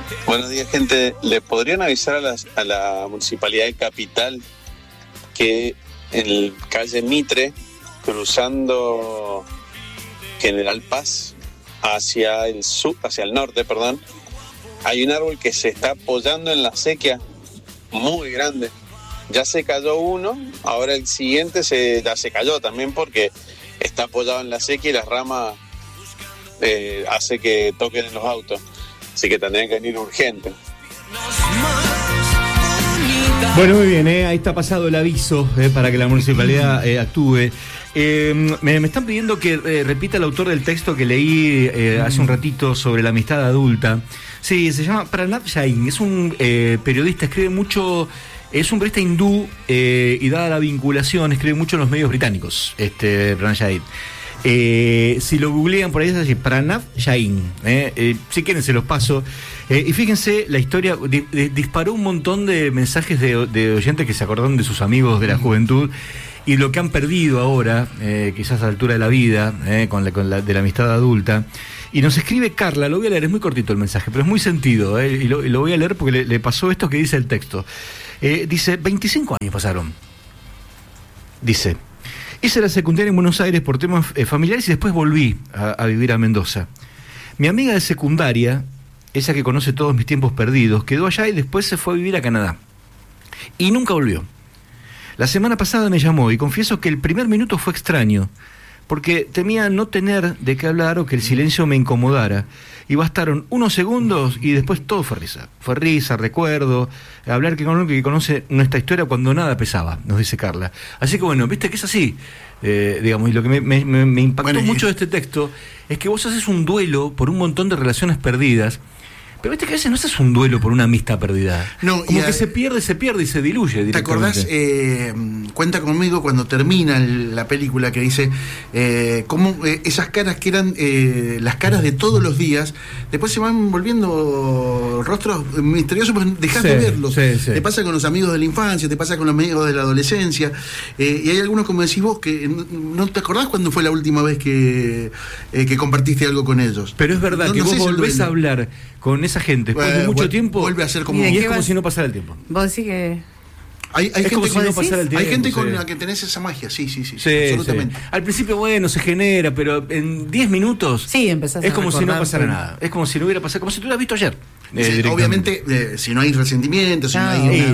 Buenos días, gente. ¿Le podrían avisar a la Municipalidad de Capital que en calle Mitre, cruzando General Paz hacia el norte, hay un árbol que se está apoyando en la sequía muy grande? Ya se cayó uno, ahora el siguiente ya se cayó también porque está apoyado en la sequía y las ramas hace que toquen en los autos. Así que tendrían que venir urgente. Bueno, muy bien, ahí está pasado el aviso para que la municipalidad actúe. Me están pidiendo que repita el autor del texto que leí hace un ratito sobre la amistad adulta. Sí, se llama Pranav Jain, es un periodista, escribe mucho, es un periodista hindú y dada la vinculación, escribe mucho en los medios británicos, Pranav Jain. Si lo googlean por ahí es así, Pranav Jain, si quieren se los paso, y fíjense la historia, disparó un montón de mensajes de oyentes que se acordaron de sus amigos de la juventud y lo que han perdido ahora, quizás a la altura de la vida, de la amistad adulta. Y nos escribe Carla, lo voy a leer, es muy cortito el mensaje, pero es muy sentido, y lo voy a leer porque le pasó esto que dice el texto. Dice, 25 años pasaron. Dice: hice la secundaria en Buenos Aires por temas familiares y después volví a vivir a Mendoza. Mi amiga de secundaria, esa que conoce todos mis tiempos perdidos, quedó allá y después se fue a vivir a Canadá. Y nunca volvió. La semana pasada me llamó y confieso que el primer minuto fue extraño, porque temía no tener de qué hablar o que el silencio me incomodara. Y bastaron unos segundos y después todo fue risa. Fue risa, recuerdo, hablar con alguien que conoce nuestra historia cuando nada pesaba, nos dice Carla. Así que bueno, viste que es así, digamos, y lo que me impactó mucho de este texto es que vos haces un duelo por un montón de relaciones perdidas. Pero viste que a veces no haces un duelo por una amistad perdida. No, como que se pierde y se diluye directamente. ¿Te acordás? Cuenta conmigo cuando termina la película que dice cómo esas caras que eran las caras de todos los días, después se van volviendo rostros misteriosos porque dejas de verlos. Sí. Te pasa con los amigos de la infancia, te pasa con los amigos de la adolescencia, y hay algunos, como decís vos, que no te acordás cuándo fue la última vez que compartiste algo con ellos. Pero es verdad que vos volvés a hablar con esa gente después de mucho tiempo, vuelve a ser como, y es como si no pasara el tiempo. Vos decís que hay gente, como si no pasara el tiempo, hay gente con la que tenés esa magia, sí, absolutamente. Sí. Al principio, bueno, se genera, pero en 10 minutos empezás es como si no pasara nada. Es como si no hubiera pasado, como si tú hubieras visto ayer. Obviamente, si no hay resentimiento, si no hay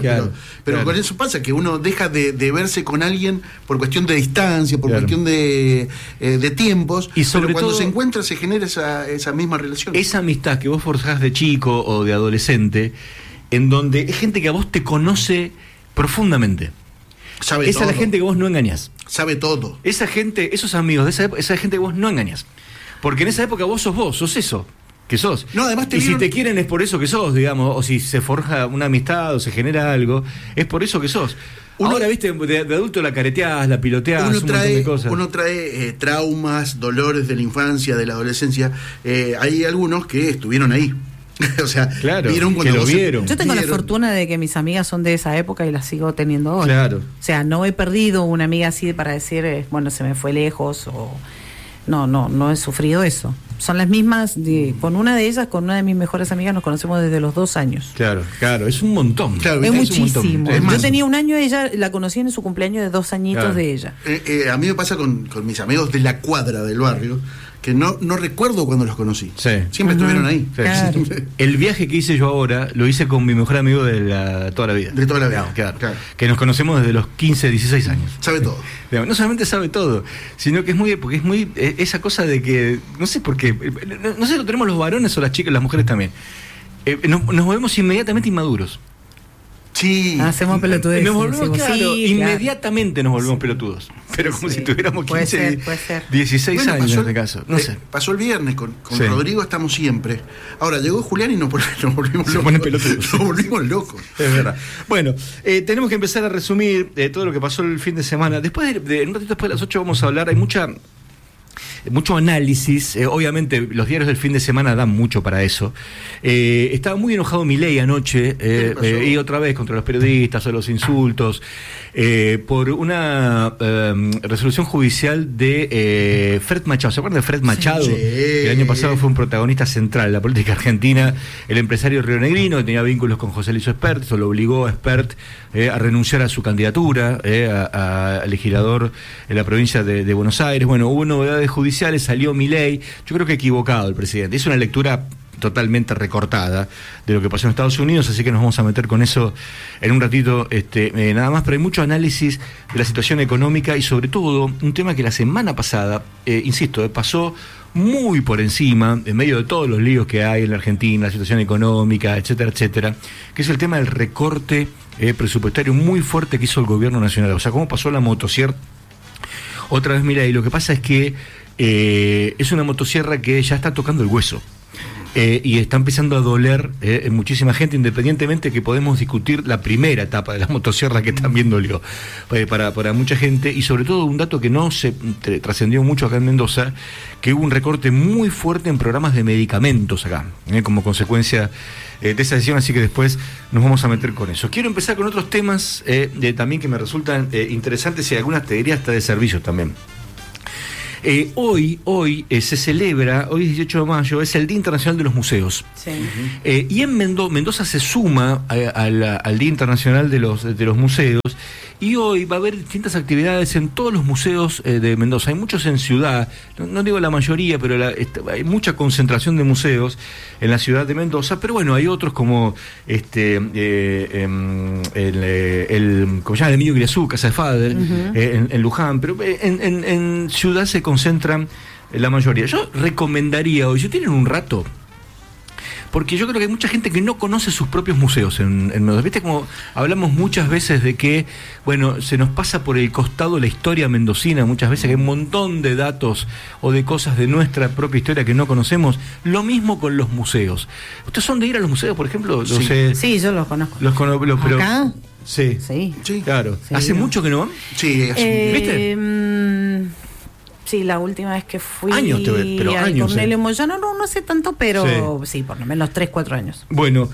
pero con eso pasa que uno deja de verse con alguien por cuestión de distancia, por cuestión de tiempos, y sobre pero cuando todo, se encuentra se genera esa misma relación. Esa amistad que vos forjás de chico o de adolescente, en donde es gente que a vos te conoce profundamente. Sabe esa todo. Es la gente que vos no engañás. Sabe todo. Esa gente, esos amigos de esa época, esa gente que vos no engañás. Porque en esa época vos sos eso que sos. No, además si te quieren es por eso que sos, digamos, o si se forja una amistad o se genera algo, es por eso que sos. Ahora, viste, de adulto la careteás, la piloteás, un montón de cosas. Uno trae traumas, dolores de la infancia, de la adolescencia. Hay algunos que estuvieron ahí. O sea, vieron cuando lo vieron. Yo tengo la fortuna de que mis amigas son de esa época y las sigo teniendo ahora. Claro. O sea, no he perdido una amiga así para decir, bueno, se me fue lejos o... No he sufrido eso. Son las mismas, con una de ellas, con una de mis mejores amigas, nos conocemos desde los 2 años. Claro, es un montón. Es muchísimo. Yo tenía 1 año, ella la conocí en su cumpleaños de 2 añitos de ella. A mí me pasa con mis amigos de la cuadra del barrio, que no recuerdo cuando los conocí. Siempre estuvieron ahí. Claro. El viaje que hice yo ahora lo hice con mi mejor amigo de toda la vida. De toda la vida. Claro. Que nos conocemos desde los 15, 16 años. Sabe todo. No solamente sabe todo, sino que es muy esa cosa de que, no sé por qué, no sé si lo tenemos los varones o las chicas, las mujeres también. Nos volvemos inmediatamente inmaduros. Sí. Hacemos pelotudes. Inmediatamente nos volvemos pelotudos. Pero como si tuviéramos 15, 16 años en este caso. No sé. Pasó el viernes con Rodrigo, estamos siempre. Ahora llegó Julián y nos volvimos locos. Se ponen pelotudos. Nos volvimos locos. Es verdad. Bueno, tenemos que empezar a resumir todo lo que pasó el fin de semana. Después en un ratito después de las 8 vamos a hablar. Hay mucha mucho análisis. Obviamente los diarios del fin de semana dan mucho para eso. Estaba muy enojado Milei anoche, y otra vez contra los periodistas o los insultos, por una resolución judicial de Fred Machado. ¿Se acuerdan de Fred Machado? Sí. El año pasado fue un protagonista central en la política argentina, el empresario rionegrino que tenía vínculos con José Luis Espert. Eso lo obligó a Espert a renunciar a su candidatura a legislador en la provincia de Buenos Aires. Bueno, hubo novedades judiciales, salió Milei. Yo creo que equivocado el presidente. Es una lectura totalmente recortada de lo que pasó en Estados Unidos, así que nos vamos a meter con eso en un ratito, nada más, pero hay mucho análisis de la situación económica y sobre todo un tema que la semana pasada, insisto, pasó muy por encima, en medio de todos los líos que hay en la Argentina, la situación económica, etcétera, etcétera, que es el tema del recorte presupuestario muy fuerte que hizo el gobierno nacional. O sea, cómo pasó la motosierra. Otra vez, mira, y lo que pasa es que es una motosierra que ya está tocando el hueso. Y está empezando a doler muchísima gente, independientemente que podemos discutir la primera etapa de la motosierra, que también dolió para mucha gente, y sobre todo un dato que no se trascendió mucho acá en Mendoza, que hubo un recorte muy fuerte en programas de medicamentos acá, como consecuencia de esa decisión, así que después nos vamos a meter con eso. Quiero empezar con otros temas también que me resultan interesantes, y algunas te diría hasta de servicios también. Hoy se celebra, hoy es 18 de mayo, es el Día Internacional de los Museos. Sí. Y en Mendoza se suma al Día Internacional de los Museos, y hoy va a haber distintas actividades en todos los museos de Mendoza. Hay muchos en ciudad, no digo la mayoría, pero hay mucha concentración de museos en la ciudad de Mendoza, pero bueno, hay otros como ¿cómo se llama? El Emilio Guiazú, Casa de Fader, en Luján, pero en ciudad se concentran la mayoría. Yo recomendaría hoy, si tienen un rato, porque yo creo que hay mucha gente que no conoce sus propios museos en Mendoza. ¿Viste? Como hablamos muchas veces de que, bueno, se nos pasa por el costado la historia mendocina, muchas veces que hay un montón de datos o de cosas de nuestra propia historia que no conocemos. Lo mismo con los museos. ¿Ustedes son de ir a los museos, por ejemplo? Sí, yo los conozco. Pero, ¿acá? Sí. Claro. Sí, ¿Hace mucho que no van? Sí, ¿viste? Sí, la última vez que fui años, pero al años, Cornelio Moyano, no sé tanto, pero sí, por lo menos 3-4 años. Bueno,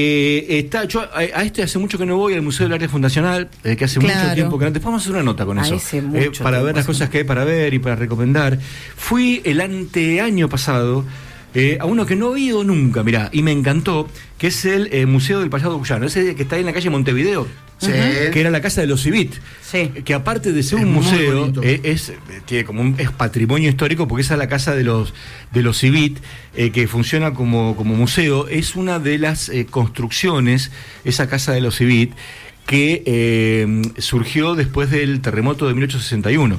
yo a hace mucho que no voy al Museo del Arte Fundacional, que hace mucho tiempo que antes. Vamos a hacer una nota con eso, para ver las cosas que hay para ver y para recomendar. Fui el anteaño pasado a uno que no he ido nunca, mirá, y me encantó, que es el Museo del Payado Cuyano, ese que está ahí en la calle Montevideo. Sí. Que era la casa de los Civit, que aparte de ser un museo es patrimonio histórico, porque esa es la casa de los Civit, que funciona como museo. Es una de las construcciones, esa casa de los Civit, que surgió después del terremoto de 1861.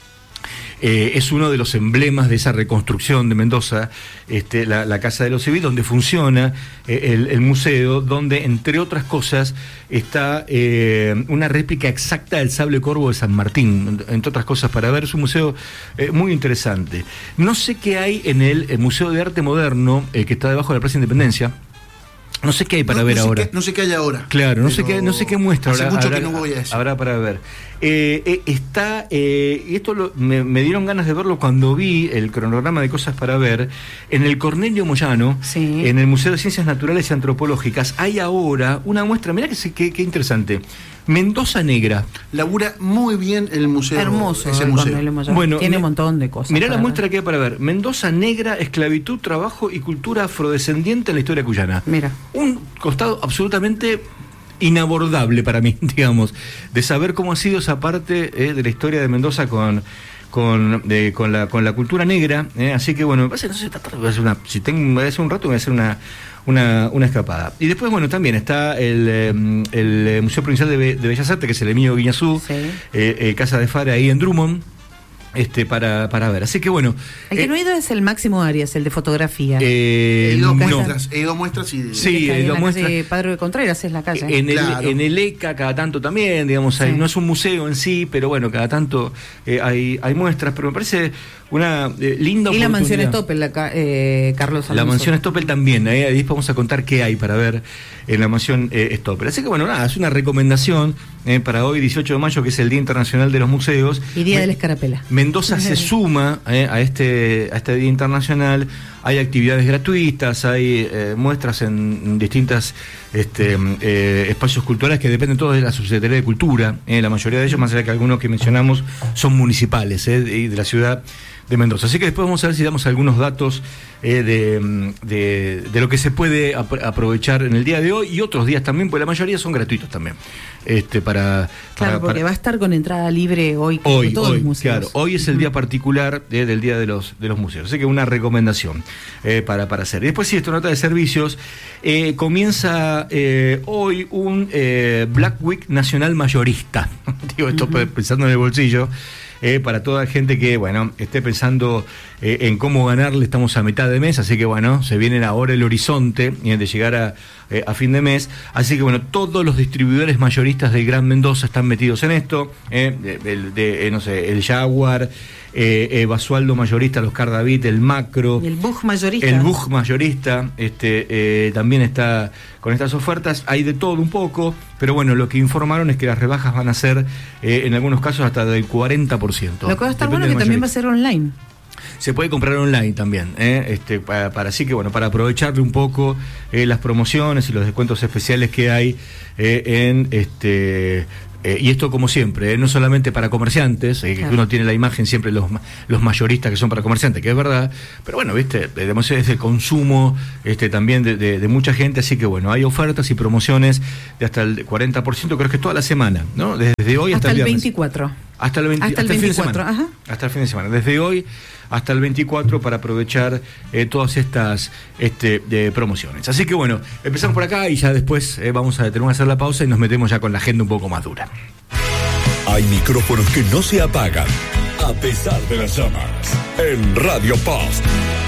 Es uno de los emblemas de esa reconstrucción de Mendoza, la Casa de los Civit, donde funciona el museo, donde, entre otras cosas, está una réplica exacta del sable corvo de San Martín, entre otras cosas, para ver. Es un museo muy interesante. No sé qué hay en el Museo de Arte Moderno, que está debajo de la Plaza Independencia. No sé qué hay para ver ahora. No sé qué hay ahora. Claro, no sé qué muestra. Hace mucho que no voy a eso. Habrá para ver. Está, y esto me dieron ganas de verlo cuando vi el cronograma de cosas para ver, en el Cornelio Moyano, en el Museo de Ciencias Naturales y Antropológicas, hay ahora una muestra, mirá qué interesante, Mendoza Negra. Labura muy bien el museo. Hermoso ese museo. Bueno, tiene un montón de cosas. Mirá la muestra que hay para ver. Mendoza Negra, esclavitud, trabajo y cultura afrodescendiente en la historia cuyana. Mira. Un costado absolutamente inabordable para mí, digamos, de saber cómo ha sido esa parte de la historia de Mendoza con la cultura negra, así que bueno, me parece, no sé, si tengo un rato voy a hacer una escapada. Y después, bueno, también está el Museo Provincial de Bellas Artes, que es el Emilio Guiazú, Casa de Fara ahí en Drummond, para ver. Así que bueno. El que no he ido es el Máximo Arias, el de fotografía. He ido muestras y... Sí, he ido muestras. Padre de Contreras es la calle. En el ECA cada tanto también, digamos, no es un museo en sí, pero bueno, cada tanto hay muestras, pero me parece una linda oportunidad. Y la Mansión Stoppel, Carlos Alonso. La Mansión Stoppel también, ahí vamos a contar qué hay para ver en la Mansión Stoppel. Así que bueno, nada, es una recomendación para hoy, 18 de mayo, que es el Día Internacional de los Museos. Y Día de la Escarapela. Mendoza se suma a este Día Internacional. Hay actividades gratuitas, hay muestras en distintas espacios culturales que dependen todos de la Subsecretaría de Cultura. La mayoría de ellos, más allá que algunos que mencionamos, son municipales y de la ciudad de Mendoza. Así que después vamos a ver si damos algunos datos de lo que se puede aprovechar en el día de hoy y otros días también, porque la mayoría son gratuitos también. Porque va a estar con entrada libre hoy todos los museos. Claro, hoy es el día particular del Día de los Museos. Así que una recomendación para hacer. Y después, si esto nota de servicios, comienza hoy un Black Week nacional mayorista. Digo esto pensando en el bolsillo. Para toda la gente que, esté pensando en cómo ganarle, estamos a mitad de mes, así que, se viene ahora el horizonte de llegar a fin de mes. Así que, todos los distribuidores mayoristas del Gran Mendoza están metidos en esto. El Jaguar, Basualdo mayorista, los Cardavit, el Macro. El Bug mayorista. El Bug mayorista también está con estas ofertas. Hay de todo un poco, pero lo que informaron es que las rebajas van a ser, en algunos casos, hasta del 40%. Lo que va a estar bueno que también va a ser online. Se puede comprar online también, así que para aprovecharle un poco las promociones y los descuentos especiales que hay y esto, como siempre, no solamente para comerciantes, que uno tiene la imagen siempre los mayoristas que son para comerciantes, que es verdad, pero es el consumo también de mucha gente, así que hay ofertas y promociones de hasta el 40%, creo que es toda la semana, ¿no? Desde hoy hasta el viernes. 24. Hasta el 24, fin de semana. Ajá. Hasta el fin de semana. Desde hoy hasta el 24 para aprovechar todas estas promociones. Así que empezamos por acá y ya después tenemos que hacer la pausa y nos metemos ya con la agenda un poco más dura. Hay micrófonos que no se apagan a pesar de las llamas. En Radio Post.